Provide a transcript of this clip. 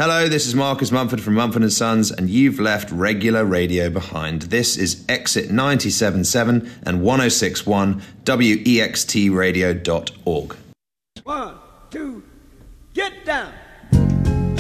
Hello, this is Marcus Mumford from Mumford & Sons, and you've left regular radio behind. This is Exit 97.7 and 106.1 WEXTradio.org. 1, 2, get down!